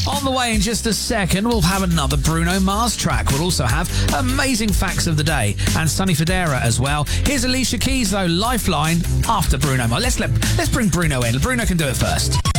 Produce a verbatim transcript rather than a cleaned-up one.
On the way in just a second, we'll have another Bruno Mars track. We'll also have amazing facts of the day and Sonny Fodera as well. Here's Alicia Keys, though, Lifeline, after Bruno Mars. Let's, let, let's bring Bruno in. Bruno can do it first.